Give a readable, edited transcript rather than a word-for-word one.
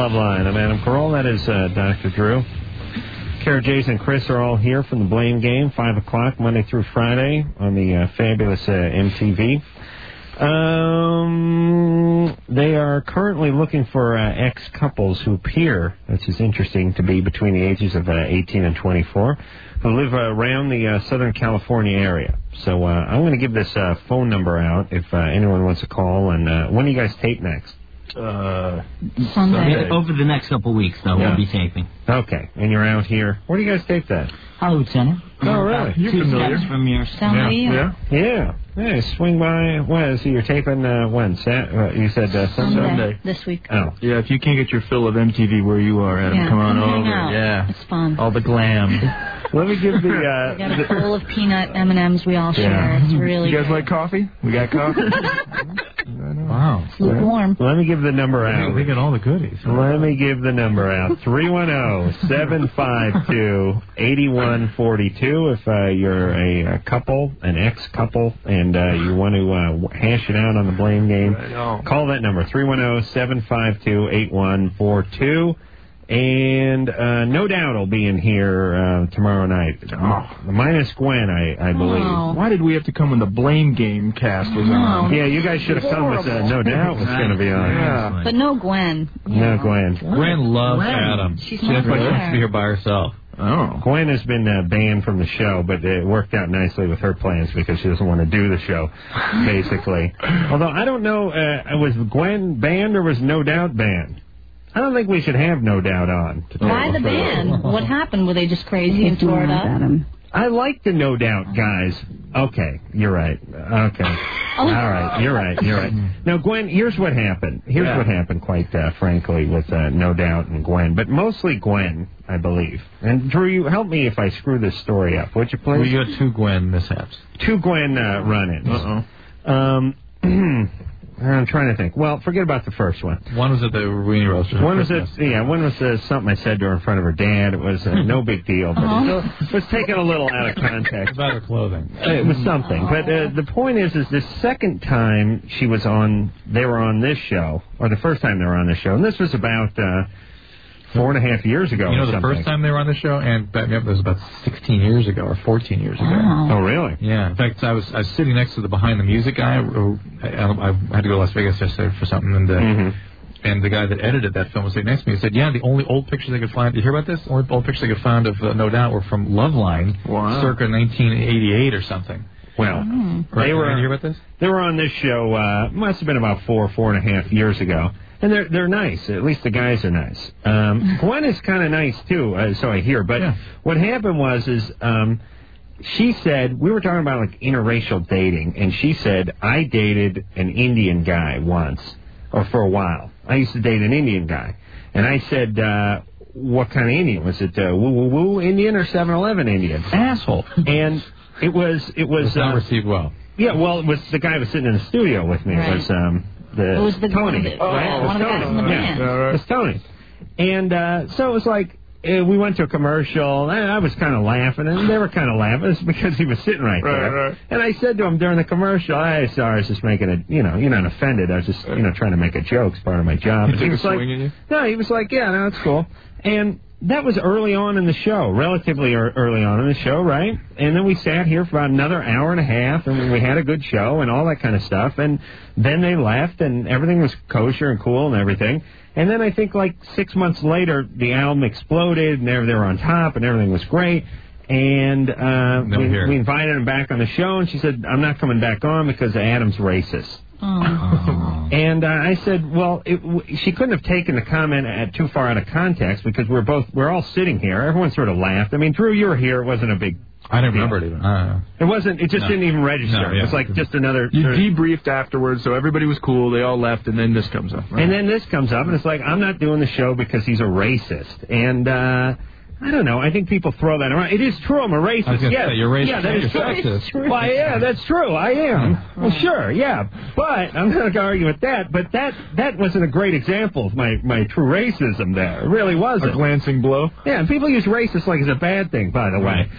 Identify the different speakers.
Speaker 1: Loveline. I'm Adam Carolla. That is Dr. Drew. Kara, Jason, and Chris are all here from the Blame Game, 5 o'clock, Monday through Friday on the fabulous MTV. They are currently looking for ex-couples who appear, which is interesting, to be between the ages of 18 and 24, who live around the Southern California area. So I'm going to give this phone number out if anyone wants to call. And when do you guys tape next?
Speaker 2: Sunday. Over the next couple of weeks, though, we'll be taping.
Speaker 1: Okay, and you're out here. Where do you guys tape that?
Speaker 2: Hollywood Center.
Speaker 1: Oh, really?
Speaker 2: You're familiar from your
Speaker 1: Yeah. Hey, swing by. When? So you're taping when? You said
Speaker 3: Sunday. This week.
Speaker 1: Oh.
Speaker 4: Yeah, if you can't get your fill of MTV where you are, Adam, come on over.
Speaker 3: Yeah. It's fun.
Speaker 4: All the glam.
Speaker 1: Let me give the...
Speaker 3: we got a bowl of peanut M&Ms we all share. It's really
Speaker 4: You guys like coffee? We got coffee?
Speaker 1: Wow.
Speaker 3: It's lukewarm.
Speaker 1: Let me give the number out.
Speaker 4: We get all the goodies.
Speaker 1: Let me give the number out. 310-752-8142 if you're a couple, an ex-couple, and you want to hash it out on the Blame Game. Call that number, 310-752-8142. And No Doubt will be in here tomorrow night. Minus Gwen, I believe.
Speaker 4: Why did we have to come when the Blame Game cast was on?
Speaker 1: Yeah, you guys should have come with No Doubt was going to be on.
Speaker 3: Yeah. But no Gwen.
Speaker 1: No Gwen.
Speaker 5: Gwen loves Adam.
Speaker 3: That's
Speaker 5: why she wants to be here by herself.
Speaker 4: Oh.
Speaker 1: Gwen has been banned from the show, but it worked out nicely with her plans because she doesn't want to do the show, basically. Although, I don't know, was Gwen banned or was No Doubt banned? I don't think we should have No Doubt on.
Speaker 3: Why the ban? What happened? Were they just crazy and tore it up?
Speaker 1: I like the No Doubt guys. Okay, you're right. Okay. All right, you're right. Now, Gwen, here's what happened. What happened, quite frankly, with No Doubt and Gwen, but mostly Gwen, I believe. And, Drew, you help me if I screw this story up, would you please?
Speaker 5: We got 2 Gwen mishaps.
Speaker 1: 2 Gwen run-ins. I'm trying to think. Well, forget about the first one.
Speaker 5: One was at the Weenie Roaster.
Speaker 1: One was something I said to her in front of her dad. It was no big deal, but it was taken a little out of context.
Speaker 5: About her clothing.
Speaker 1: It was something. But the point is the second time they were on this show, or the first time they were on this show, and this was about 4.5 years ago.
Speaker 5: You know, the first time they were on the show, and back me up, it was about 16 years ago or 14 years ago.
Speaker 1: Oh, really?
Speaker 5: Yeah. In fact, I was sitting next to the Behind the Music guy. I had to go to Las Vegas yesterday for something, and the guy that edited that film was sitting next to me. He said, "Yeah, the only old pictures they could find. Did you hear about this? The only old pictures they could find of No Doubt were from Loveline, circa 1988 or something."
Speaker 1: Well,
Speaker 5: Did you hear about this?
Speaker 1: They were on this show. Must have been about 4.5 years ago. And they're nice. At least the guys are nice. Gwen is kind of nice, too, so I hear. But what happened was she said, we were talking about, like, interracial dating, and she said, I dated an Indian guy once, or for a while. I used to date an Indian guy. And I said, what kind of Indian? Was it woo-woo-woo Indian or 7-Eleven Indian?
Speaker 5: Asshole.
Speaker 1: And it was
Speaker 5: not received well.
Speaker 1: Yeah, well, it was the guy who was sitting in the studio with me.
Speaker 3: Right.
Speaker 1: It was Tony.
Speaker 3: One of the guys in the band.
Speaker 1: It was Tony. And so it was like, we went to a commercial, and I was kind of laughing, and they were kind of laughing. It's because he was sitting right there. Right. And I said to him during the commercial, I was just making a, you're not offended. I was just, trying to make a joke. It's part of my job.
Speaker 4: And he was like, you?
Speaker 1: No, he was like, yeah, no, that's cool. And that was early on in the show, relatively early on in the show, right? And then we sat here for about another hour and a half, and we had a good show and all that kind of stuff. And then they left, and everything was kosher and cool and everything. And then I think like 6 months later, the album exploded, and they were on top, and everything was great. And we invited him back on the show, and she said, I'm not coming back on because Adam's racist. And I said, well, she couldn't have taken the comment too far out of context because we're all sitting here. Everyone sort of laughed. I mean, Drew, you were here. It wasn't a big
Speaker 5: I didn't remember it even.
Speaker 1: It wasn't. It just didn't even register.
Speaker 5: No, yeah.
Speaker 1: It was like just another.
Speaker 4: You debriefed afterwards, so everybody was cool. They all left, and then this comes up. Right?
Speaker 1: And then this comes up, and it's like, I'm not doing the show because he's a racist. And I don't know. I think people throw that around. It is true. I'm a racist.
Speaker 5: I was
Speaker 1: yes.
Speaker 5: Say, you're racist.
Speaker 1: Yeah, that is
Speaker 5: true.
Speaker 1: Well, yeah, that's true. I am. Well, sure, yeah. But I'm not going to argue with that. But that wasn't a great example of my true racism there. It really wasn't.
Speaker 4: A glancing blow?
Speaker 1: Yeah, and people use racist like it's a bad thing, by the way.